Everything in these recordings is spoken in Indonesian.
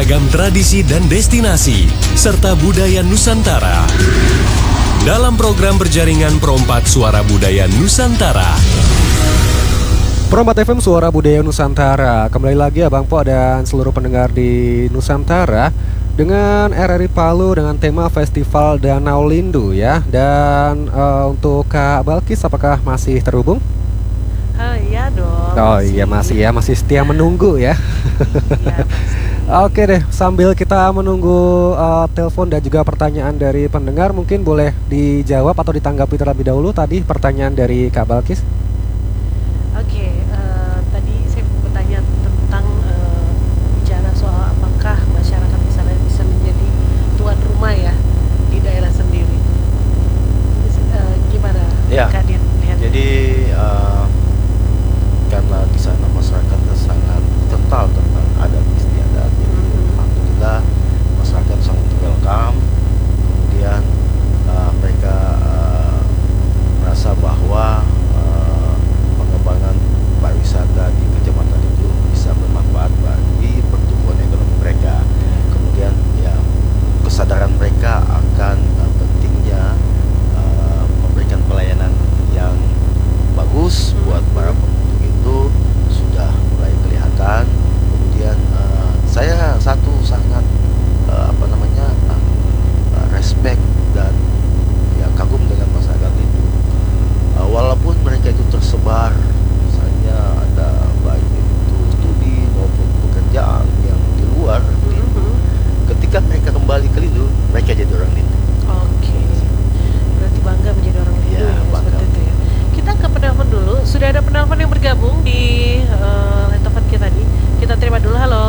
beragam tradisi dan destinasi, serta budaya Nusantara. Dalam program berjaringan Perompat Suara Budaya Nusantara. Perompat FM Suara Budaya Nusantara. Kembali lagi Abang Po dan seluruh pendengar di Nusantara dengan RRI Palu dengan tema Festival Danau Lindu ya. Dan untuk Kak Balkis apakah masih terhubung? Iya dong. Oh iya masih setia menunggu ya. Iya, Oke deh, sambil kita menunggu telepon dan juga pertanyaan dari pendengar, mungkin boleh dijawab atau ditanggapi terlebih dahulu tadi pertanyaan dari Kak Balkis. Oke, tadi saya bertanya tentang bicara soal apakah masyarakat di sana bisa menjadi tuan rumah ya di daerah sendiri. Gimana Ya, Kak Din lihat? jadi karena di sana masyarakatnya sangat kental tentang adat istiadat, alhamdulillah masyarakat sangat welcome. Kemudian mereka merasa bahwa pengembangan pariwisata di kecamatan itu bisa bermanfaat bagi pertumbuhan ekonomi mereka. Kemudian ya kesadaran mereka akan pentingnya memberikan pelayanan yang bagus buat para pengunjung itu sudah mulai kelihatan. Kemudian saya sangat respect dan ya kagum dengan masyarakat itu. Walaupun mereka itu tersebar, misalnya ada baik itu studi maupun pekerjaan yang di luar Lindu, ketika mereka kembali ke Lindu, mereka jadi orang Lindu. Oke, berarti bangga menjadi orang Lindu Ya, bangga. seperti itu ya. Kita ke penelpon dulu. Sudah ada penelpon yang bergabung di line telepon kita nih. Kita terima dulu. Halo.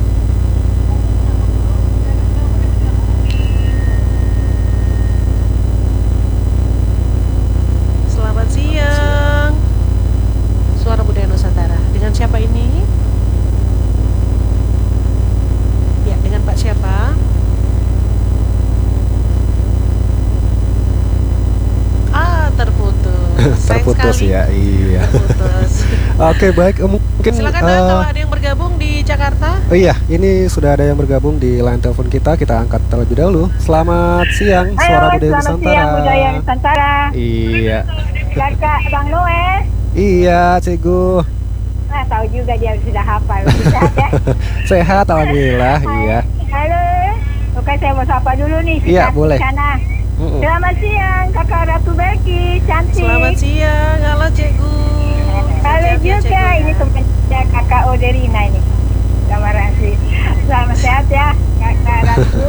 Selamat siang. Suara Budaya Nusantara. Dengan siapa ini? Ya, dengan Pak siapa? Terputus. Sayang Terputus sekali. ya, iya. Terputus. Oke baik, mungkin Silakan kalau ada yang bergabung di Jakarta. iya, ini sudah ada yang bergabung di line telepon kita akan terlebih dahulu. Selamat siang, Suara Budaya selamat Nusantara. siang Budaya Nusantara. Iya. Kakak Bang Noel. Iya, Cikgu. Nah, tahu juga dia sudah hafal. Sehat ya? Sehat alhamdulillah, iya. Halo. Oke, saya mau sapa dulu nih. Iya, boleh. Sana. Selamat siang Kakak Ratu Belki, cantik. Selamat siang. Halo Cikgu. Halo Sehat ya, juga, Cikgu, ini ya? temannya Kakak Oderina ini. Sama Rasi. Selamat sehat ya Kakak Ratu.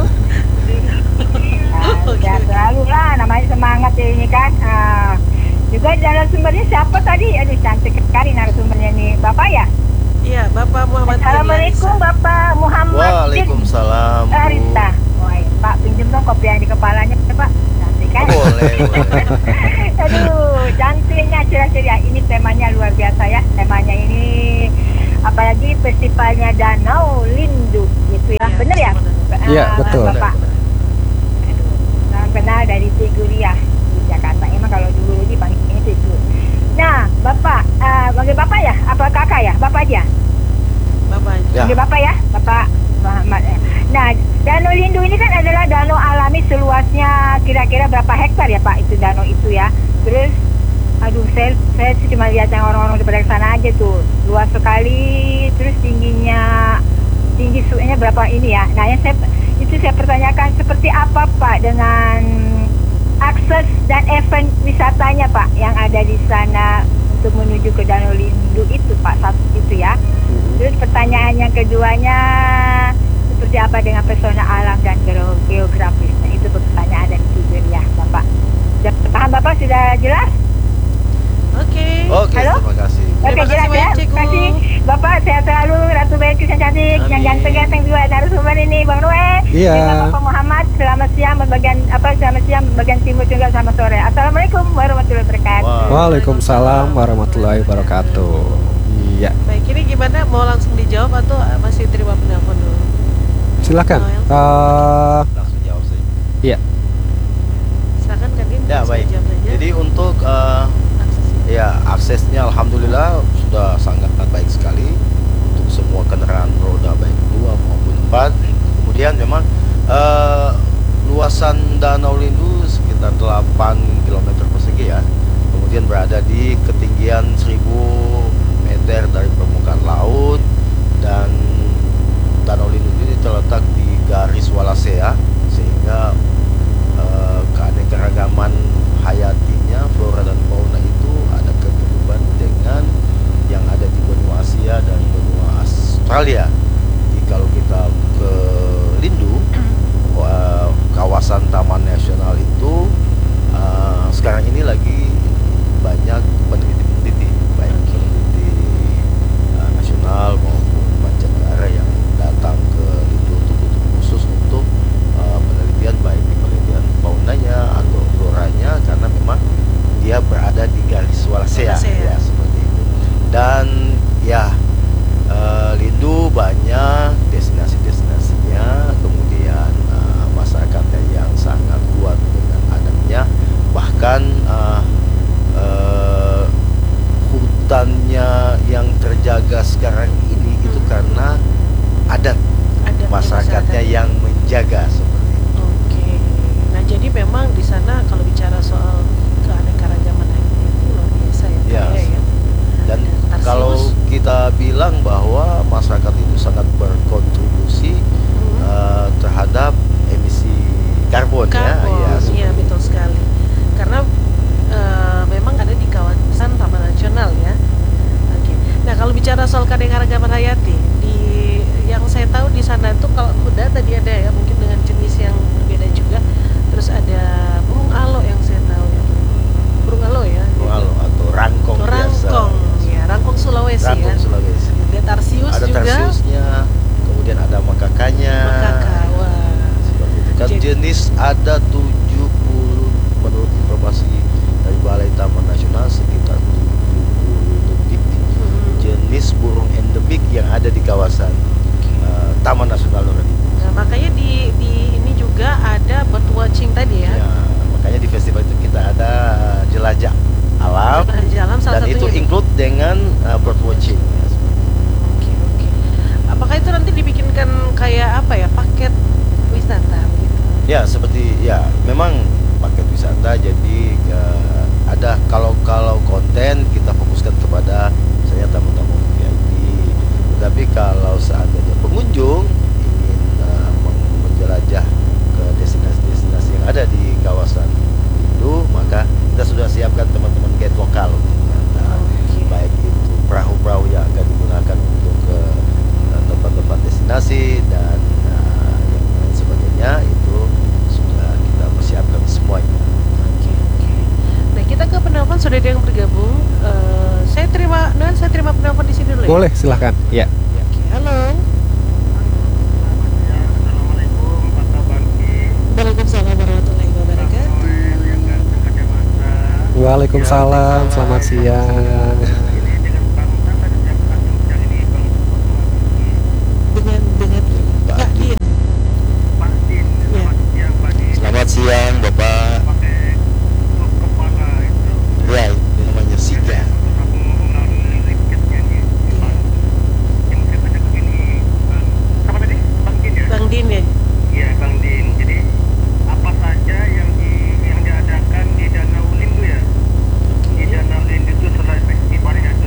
Sehat selalu lah, namanya semangat ya ini kan. Juga narasumbernya siapa tadi? Aduh cantik sekali narasumbernya nih, Bapak ya? Iya, Bapak Muhammad Assalamualaikum Iryanisa. Bapak Muhammad Waalaikumsalam, Bu. Arista. Wah, Pak pinjem dong kopi yang di kepalanya Pak. Cantik kan? Boleh. Aduh, cantiknya ceria-ceria. Ini temanya luar biasa ya. Temanya ini apalagi festivalnya Danau Lindu gitu ya. Iya, Bener ya? Iya, betul. Bapak. Aduh, salam kenal dari Cikgu Ria di Jakarta. Emang kalau dulu dipanggilnya Cikgu. Nah, Bapak, panggil Bapak ya? Apa Kakak ya? Bapak aja? Bapak. Ya. Panggil Bapak ya? Bapak Muhammad ya. Nah, Danau Lindu ini kan adalah danau alami seluasnya kira-kira berapa hektar ya Pak itu danau itu ya. Terus, aduh saya cuma lihat yang orang-orang di pada sana aja tuh. Luas sekali, terus tinggi sungai berapa ini ya. Nah, yang saya pertanyakan seperti apa Pak dengan akses dan event wisatanya Pak yang ada di sana untuk menuju ke Danau Lindu itu Pak, satu itu ya. Terus pertanyaan yang keduanya seperti apa dengan pesona alam dan geografisnya, itu pertanyaan dari Cikgu ya Bapak. Paham Bapak sudah jelas? Oke. Oke, Halo? terima kasih. Terima Oke, kasih jelas ya. banyak, Cikgu. Terima kasih Bapak, sehat selalu, Ratu Belkis yang cantik, Amin. yang ganteng-ganteng juga narasumber ini Bang Noel. Iya. Dengan Bapak Muhammad, selamat siang bagian timur juga selamat sore. Assalamualaikum warahmatullahi wabarakatuh. Waalaikumsalam warahmatullahi wabarakatuh. Iya, Baik, ini gimana? Mau langsung dijawab atau masih terima penelpon dulu? silakan. Langsung jawab saja. Iya. Silakan Kak Din. Ya, langsung baik. dijawab saja. Jadi untuk Aksesnya. ya aksesnya alhamdulillah sudah sangat baik sekali untuk semua kendaraan roda baik 2 maupun 4. kalau kita ke Lindu, kawasan Taman Nasional itu sekarang ini lagi banyak peneliti-peneliti, baik peneliti nasional maupun mancanegara yang datang ke Lindu untuk khusus untuk penelitian, baik penelitian faunanya atau floranya, karena memang dia berada di garis Wallacea ya, seperti itu. Dan ya, Lindu banyak destinasi-destinasinya, kemudian masyarakatnya yang sangat kuat dengan adatnya, bahkan hutannya yang terjaga sekarang ini itu karena adat masyarakatnya yang menjaga, seperti itu. Oke. Nah, jadi memang di sana kalau bicara soal keanekaragaman hayati itu luar biasa ya, Ya, Pak, ya. dan Tarsius. kalau kita bilang bahwa masyarakat itu sangat berkontribusi terhadap emisi karbon, ya, Iya, seperti betul sekali. Karena memang ada di kawasan Taman Nasional ya. Oke. Nah, kalau bicara soal keanekaragaman hayati, di yang saya tahu di sana tuh kalau kuda tadi ada ya, mungkin dengan jenis yang berbeda juga. Terus ada burung alo yang saya tahu ya. Burung alo ya. Alo atau rangkong biasa. Rangkong, ya, rangkong Sulawesi Rangkong ya. Sulawesi. Ada tarsius Ada juga. tarsiusnya, kemudian ada makakanya. Makaka, wah. Seperti itu. Kan Jadi- jenis ada 70, menurut informasi dari Balai Taman Nasional, sekitar 70 lebih jenis burung endemik yang ada di kawasan Taman Nasional Loredi. Nah, makanya di ini juga ada bird watching tadi ya. Ya, makanya di festival itu kita ada jelajah alam, Jalan salah dan itu satunya. include dengan bird watching. Oke, oke. Apakah itu nanti dibikinkan kayak apa ya, paket wisata begitu? Ya, seperti ya, memang paket wisata. Jadi ada kalau konten kita fokuskan kepada misalnya tamu-tamu VIP. Tetapi kalau seandainya pengunjung ingin menjelajah ke destinasi-destinasi yang ada di kawasan itu, maka kita sudah siapkan teman-teman guide lokal untuk mengantar. Oke. Baik itu perahu-perahu yang akan digunakan untuk ke tempat-tempat destinasi dan yang lain sebagainya, itu sudah kita persiapkan semuanya. Oke, oke. Nah, kita ke penelpon, sudah ada yang bergabung. Saya terima penelpon di sini dulu ya. Boleh, silahkan. Ya. Oke, halo. Assalamualaikum, Pak Tabarki. Waalaikumsalam warahmatullahi wabarakatuh. Yang ganteng kacamata. Waalaikumsalam, selamat siang. Ini dengan Bang Tata yang siang ini Bang Dengan Pak Din. Pak Din. Ya. Selamat siang Pak Din. Selamat siang Bapak. Pakai klub kepala itu. Ya, ini namanya Sika. Terus aku melalui liriknya nih. Bang. Yang saya tanya begini, Bang. Siapa tadi? Bang Din ya? Bang Din ya. Iya Bang Din. Jadi apa saja yang diadakan di Danau Lindu ya? Di Danau Lindu itu selain festivalnya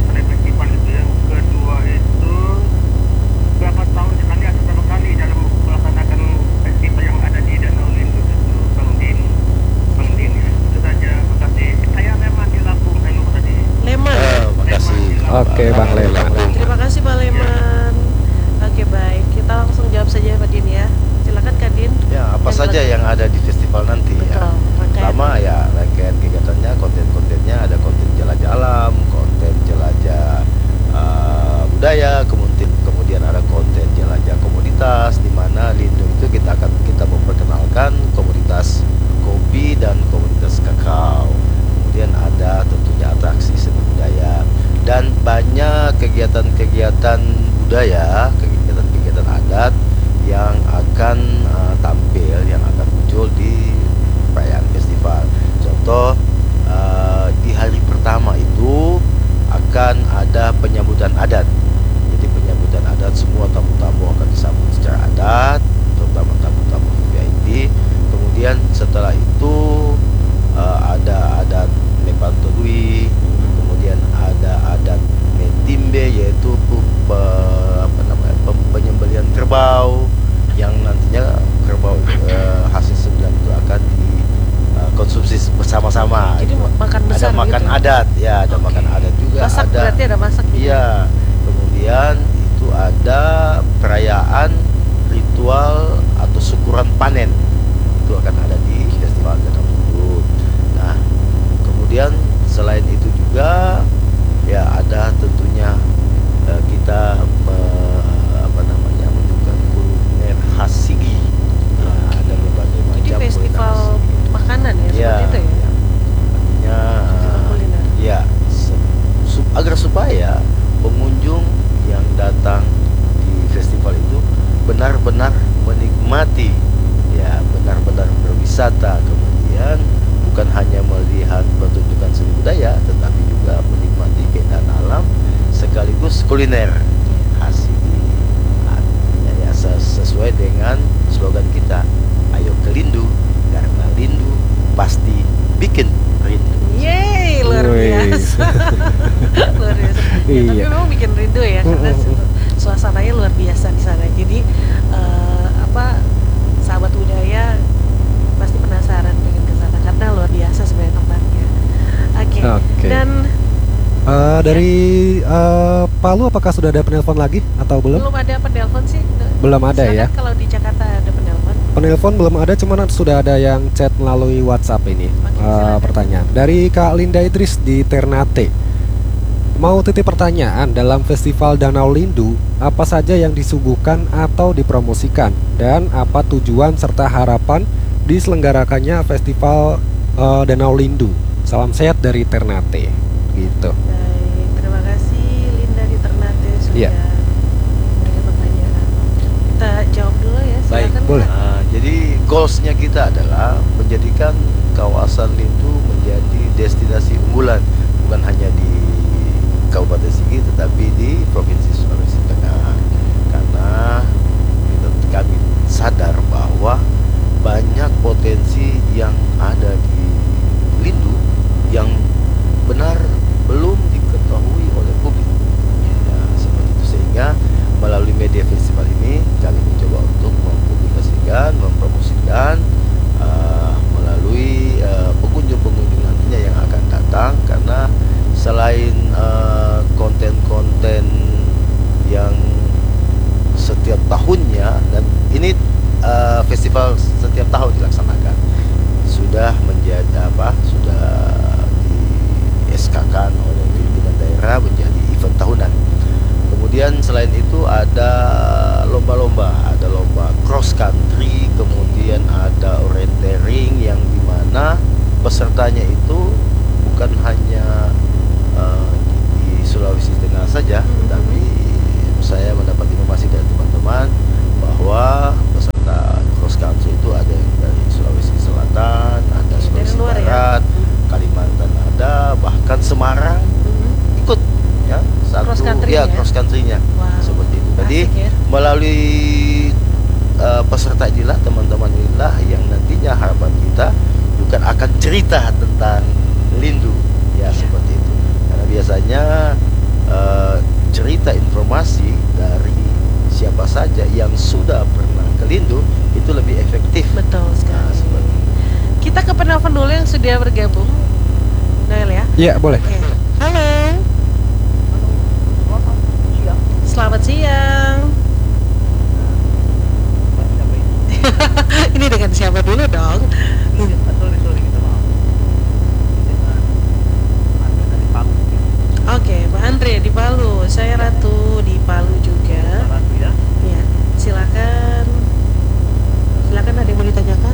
benar-benar menikmati, ya benar-benar berwisata, kemudian bukan hanya melihat pertunjukan seni budaya, tetapi juga menikmati keindahan alam sekaligus kuliner khas ini. Artinya ya sesuai dengan slogan kita, ayo ke Lindu karena Lindu pasti bikin rindu. Yeay, luar Wih. biasa. Luar biasa. Ya, tapi Iya. memang bikin rindu ya, karena suasananya luar biasa di sana. Jadi sahabat budaya pasti penasaran pengen ke sana karena luar biasa sebenarnya tempatnya. Oke. Oke. Dan Dari Palu apakah sudah ada penelpon lagi atau belum? belum ada penelpon sih. Belum ada Silakan ya. kalau di Jakarta ada penelpon. Penelpon belum ada, cuman sudah ada yang chat melalui WhatsApp ini. Oke, silakan. Pertanyaan dari Kak Linda Idris di Ternate. Mau titip pertanyaan, dalam festival Danau Lindu, apa saja yang disuguhkan atau dipromosikan, dan apa tujuan serta harapan diselenggarakannya festival Danau Lindu? Salam sehat dari Ternate. Gitu. Baik, terima kasih Linda di Ternate sudah Iya. memberikan pertanyaan. Kita jawab dulu ya, Baik, silakan. boleh. Jadi goalsnya kita adalah menjadikan kawasan Lindu menjadi destinasi unggulan, bukan hanya di Kabupaten Sigi tetapi di Provinsi Sulawesi Tengah. Karena kami sadar bahwa banyak potensi yang ada di Lindu yang benar belum diketahui oleh publik. Ya, seperti itu, sehingga melalui media festival ini kami mencoba untuk mempublikasikan, mempromosikan melalui pengunjung-pengunjung nantinya yang akan datang, karena selain konten-konten yang setiap tahunnya, dan ini festival setiap tahun dilaksanakan, sudah menjadi sudah di SK-kan oleh pimpinan daerah menjadi event tahunan. Kemudian selain itu ada lomba-lomba, ada lomba cross country, kemudian ada orienteering yang dimana pesertanya itu bukan hanya di Sulawesi Tengah saja, tetapi saya mendapat informasi dari teman-teman bahwa peserta cross country itu ada yang dari Sulawesi Selatan, ada Dari Sulawesi luar ya? Barat, Kalimantan ada, bahkan Semarang ikut ya, satu Cross country ya? cross country-nya. Wow, Seperti itu. Jadi asik ya. melalui peserta inilah, teman-teman inilah yang nantinya harapan kita bukan akan cerita tentang Lindu ya, seperti itu. Karena biasanya cerita informasi dari siapa saja yang sudah pernah ke Lindu itu lebih efektif. Betul Nah, sekali. seperti itu. Kita ke penelpon dulu yang sudah bergabung. Noel ya. Iya, boleh. Oke. Halo. Selamat siang. Ini dengan siapa dulu dong? Oke, Pak Andre di Palu. Saya Ratu di Palu juga. Ya, silakan. Silakan, ada yang mau ditanyakan?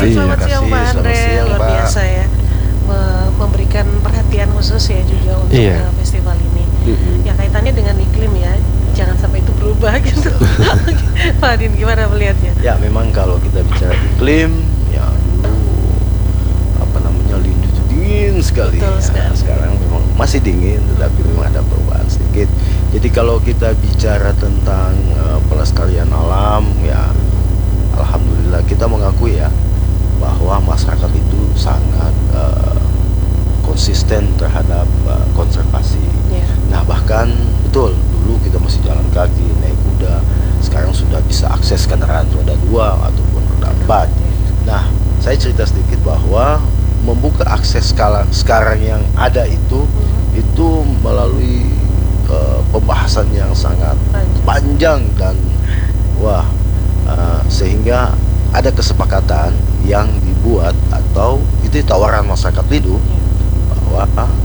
Selamat siang Pak Selamat Andre, siang, luar Pak. biasa ya, memberikan perhatian khusus ya juga untuk Iya. festival ini. Ya kaitannya dengan iklim ya, jangan sampai itu berubah gitu. Pak Adin gimana melihatnya? Ya memang kalau kita bicara iklim, ya dulu apa namanya Lindu itu dingin sekali. Betul sekali. Sekarang memang masih dingin, tetapi memang ada perubahan sedikit. Jadi kalau kita bicara tentang pelestarian alam, ya alhamdulillah kita mengakui ya bahwa masyarakat itu sangat konsisten terhadap konservasi. Ya. Nah bahkan betul dulu kita masih jalan kaki, naik kuda, sekarang sudah bisa akses kendaraan roda 2 ataupun roda 4. Nah saya cerita sedikit bahwa membuka akses sekarang yang ada itu melalui pembahasan yang sangat panjang dan wah sehingga ada kesepakatan yang dibuat atau itu tawaran masyarakat Lindu bahwa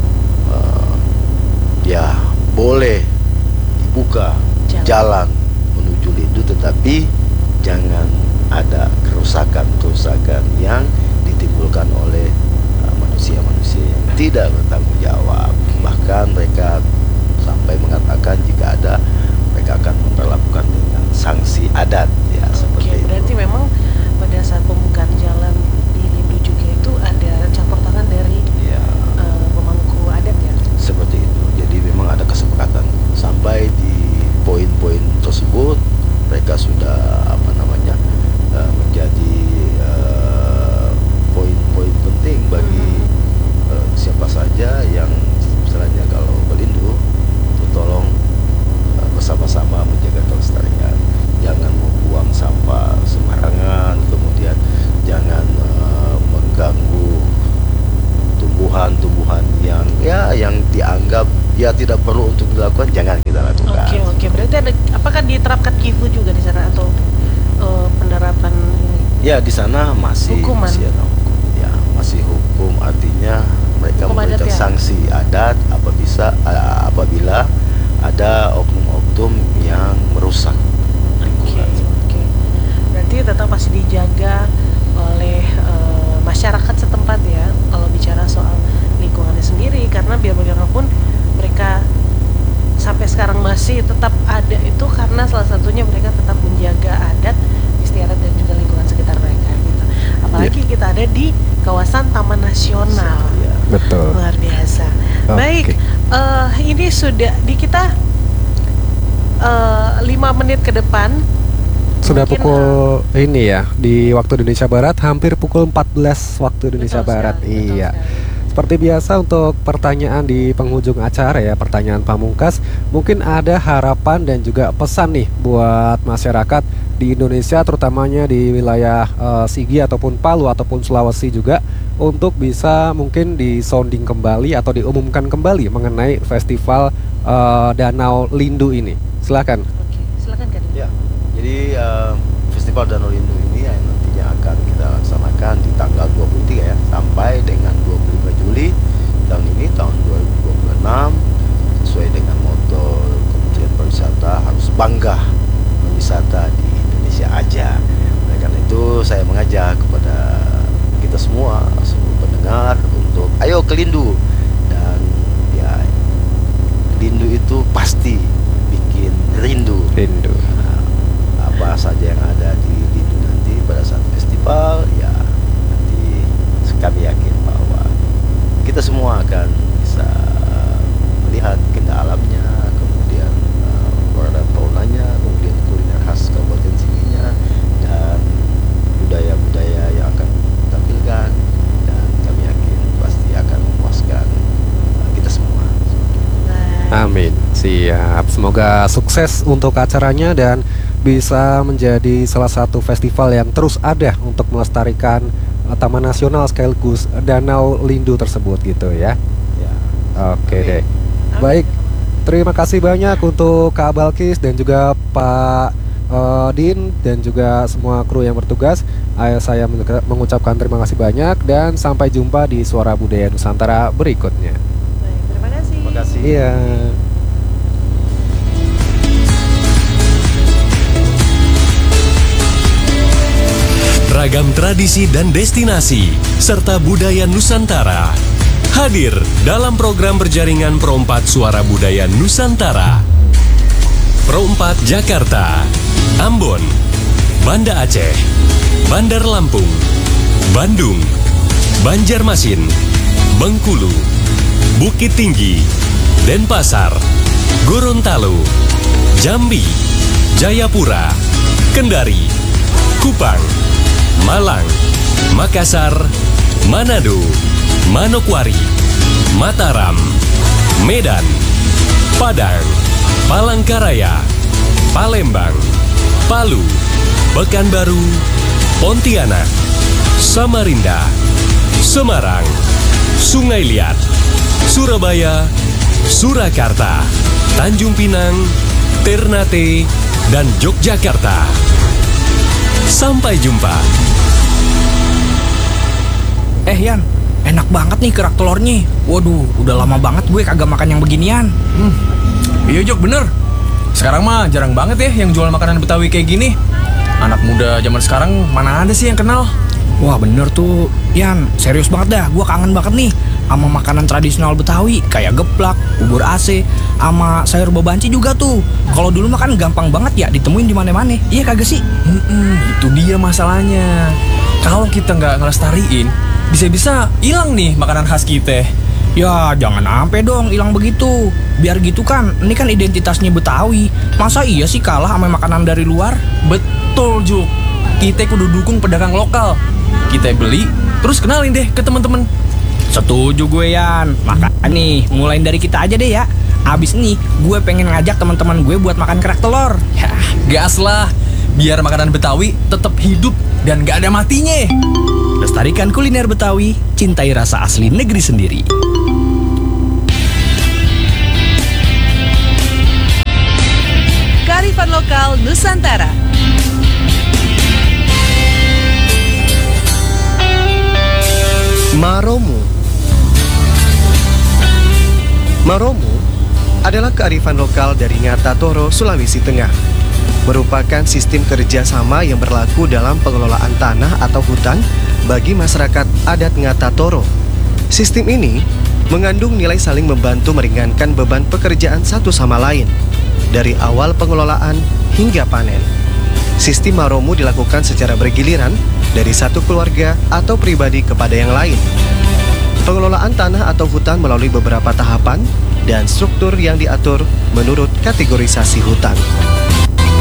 ya boleh dibuka jalan menuju Lindu, tetapi jangan ada kerusakan yang ditimbulkan oleh manusia-manusia yang tidak bertanggung jawab. Bahkan mereka sampai mengatakan jika ada mereka akan memperlakukan dengan sanksi adat ya seperti itu. Berarti memang pada saat pembukaan jalan di Lindu juga itu ada campur tangan dari Ya, pemangku adat ya. seperti itu. Jadi memang ada kesepakatan sampai di poin-poin tersebut mereka sudah apa namanya menjadi poin-poin penting bagi siapa saja yang misalnya kalau berlindu itu tolong bersama-sama menjaga kelestarian, jangan membuang sampah sembarangan, kemudian jangan mengganggu tumbuhan-tumbuhan yang dianggap ya tidak perlu untuk dilakukan, jangan kita lakukan. Oke. Berarti ada apakah diterapkan kifu juga di sana atau penerapan ini? Ya di sana masih Hukuman. masih ada hukum. Ya masih hukum, artinya mereka Hukum adat memberikan ya? sanksi adat apabila ada oknum-oknum yang merusak lingkungan. Oke. Berarti tetap masih dijaga oleh masyarakat setempat ya kalau bicara soal lingkungannya sendiri, karena biar bagaimanapun mereka sampai sekarang masih tetap ada itu karena salah satunya mereka tetap menjaga adat, istiadat dan juga lingkungan sekitar mereka gitu. Apalagi kita ada di kawasan Taman Nasional. Ya. Betul. Luar biasa. Oke. Baik, ini sudah di kita 5 menit ke depan. Sudah Mungkin, pukul ini ya di waktu Indonesia Barat, hampir pukul 14 waktu Indonesia betul Barat. sekali, betul Iya. sekali. Seperti biasa untuk pertanyaan di penghujung acara ya, pertanyaan pamungkas, mungkin ada harapan dan juga pesan nih buat masyarakat di Indonesia, terutamanya di wilayah Sigi ataupun Palu ataupun Sulawesi juga, untuk bisa mungkin disounding kembali atau diumumkan kembali mengenai festival Danau Lindu ini. Silakan. Oke, silakan Kak. Ya, jadi Festival Danau Lindu ini yang nantinya akan kita laksanakan di tanggal 23 ya, sampai dengan 25 Juli tahun ini, tahun 2026, sesuai dengan moto Kementerian Pariwisata, harus bangga berwisata di Indonesia aja. Oleh karena itu saya mengajak kepada kita semua, seluruh pendengar, untuk ayo ke Lindu. Dan ya, Lindu itu pasti bikin rindu. Lindu. Apa saja yang ada di Lindu nanti pada saat festival, ya nanti kami yakin bahwa kita semua akan bisa melihat keindahan alamnya, kemudian flora dan faunanya, kemudian kuliner khas Kabupaten Singinya, dan budaya-budaya yang akan ditampilkan, dan kami yakin pasti akan memuaskan kita semua. Amin. Siap. Semoga sukses untuk acaranya dan bisa menjadi salah satu festival yang terus ada untuk melestarikan Taman Nasional sekaligus Danau Lindu tersebut gitu ya. Ya. Oke Amin. deh. Baik. Terima kasih banyak untuk Kak Balkis dan juga Pak Din dan juga semua kru yang bertugas. Saya mengucapkan terima kasih banyak dan sampai jumpa di Suara Budaya Nusantara berikutnya. Baik, terima kasih. Terima kasih. Iya. beragam tradisi dan destinasi, serta budaya Nusantara. Hadir dalam program berjaringan Pro 4 Suara Budaya Nusantara. Pro 4 Jakarta, Ambon, Banda Aceh, Bandar Lampung, Bandung, Banjarmasin, Bengkulu, Bukit Tinggi, Denpasar, Gorontalo, Jambi, Jayapura, Kendari, Kupang, Malang, Makassar, Manado, Manokwari, Mataram, Medan, Padang, Palangkaraya, Palembang, Palu, Pekanbaru, Pontianak, Samarinda, Semarang, Sungai Liat, Surabaya, Surakarta, Tanjung Pinang, Ternate, dan Yogyakarta. Sampai jumpa. Yan, enak banget nih kerak telurnya. Waduh, udah lama banget gue kagak makan yang beginian. Iya Jok, bener. Sekarang mah jarang banget ya yang jual makanan Betawi kayak gini. Anak muda zaman sekarang mana ada sih yang kenal? Wah bener tuh, Yan, serius banget dah. Gue kangen banget nih sama makanan tradisional Betawi kayak geplak, bubur AC, sama sayur bebanci juga tuh. Kalau dulu mah kan gampang banget ya ditemuin di mana-mana. Iya kagak sih? Itu dia masalahnya. Kalau kita nggak ngelestariin, bisa-bisa hilang nih makanan khas kita. Ya jangan sampai dong hilang begitu. Biar gitu kan, ini kan identitasnya Betawi. Masa iya sih kalah sama makanan dari luar? Betul Juk. Kita kudu dukung pedagang lokal. Kita beli, terus kenalin deh ke teman-teman. Setuju gue Yan. Maka nih, mulai dari kita aja deh ya. Abis nih, gue pengen ngajak teman-teman gue buat makan kerak telur. Ya, gas lah. Biar makanan Betawi tetap hidup dan gak ada matinya. Lestarikan kuliner Betawi, cintai rasa asli negeri sendiri. Kearifan lokal Nusantara. Maromu. Maromu adalah kearifan lokal dari Ngata Toro, Sulawesi Tengah. Merupakan sistem kerjasama yang berlaku dalam pengelolaan tanah atau hutan bagi masyarakat adat Ngata Toro. Sistem ini mengandung nilai saling membantu meringankan beban pekerjaan satu sama lain, dari awal pengelolaan hingga panen. Sistem Maromu dilakukan secara bergiliran dari satu keluarga atau pribadi kepada yang lain. Pengelolaan tanah atau hutan melalui beberapa tahapan dan struktur yang diatur menurut kategorisasi hutan.